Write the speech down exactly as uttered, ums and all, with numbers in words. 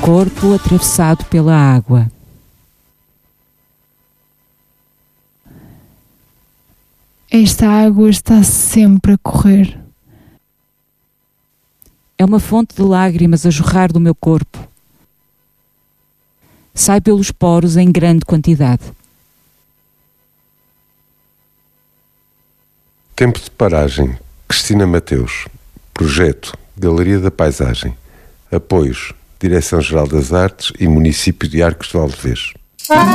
corpo atravessado pela água. Esta água está sempre a correr. É uma fonte de lágrimas a jorrar do meu corpo. Sai pelos poros em grande quantidade. Tempo de paragem. Cristina Mateus. Projeto. Galeria da Paisagem. Apoios. Direção-Geral das Artes e Município de Arcos de Valdevez.